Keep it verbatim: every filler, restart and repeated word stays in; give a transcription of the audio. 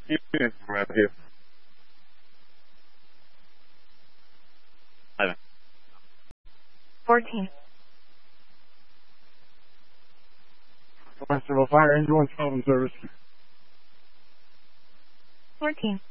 Units around here. Eleven. Fourteen. Westerville Fire Engine one twelve in service. Fourteen.